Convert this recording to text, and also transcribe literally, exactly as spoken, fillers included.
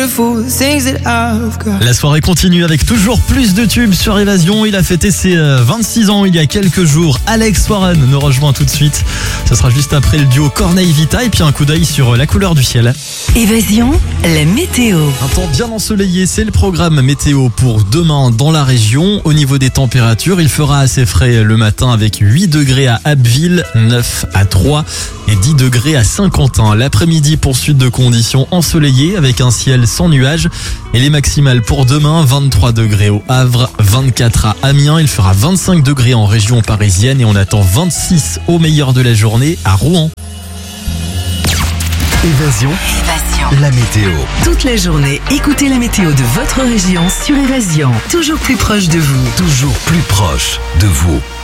La soirée continue avec toujours plus de tubes sur Évasion. Il a fêté ses vingt-six ans il y a quelques jours. Alex Warren nous rejoint tout de suite. Ce sera juste après le duo Corneille Vita et puis un coup d'œil sur la couleur du ciel. Évasion, la météo. Un temps bien ensoleillé, c'est le programme météo pour demain dans la région. Au niveau des températures, il fera assez frais le matin avec huit degrés à Abbeville, neuf à Troyes et dix degrés à Saint-Quentin. L'après-midi, poursuite de conditions ensoleillées avec un ciel sans nuages. Et les maximales pour demain, vingt-trois degrés au Havre, vingt-quatre à Amiens. Il fera vingt-cinq degrés en région parisienne et on attend vingt-six au meilleur de la journée à Rouen. Évasion, Évasion. la météo. Toute la journée, écoutez la météo de votre région sur Évasion. Toujours plus proche de vous. Toujours plus proche de vous.